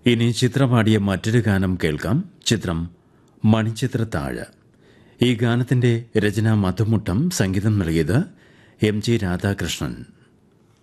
ഇനി ചിത്ര പാടിയ മറ്റൊരു ഗാനം കേൾക്കാം. ചിത്രം മണിച്ചിത്രത്താഴ്. ഈ ഗാനത്തിന്റെ രചന മധുമുട്ടം, സംഗീതം നൽകിയത് എം ജി രാധാകൃഷ്ണൻ.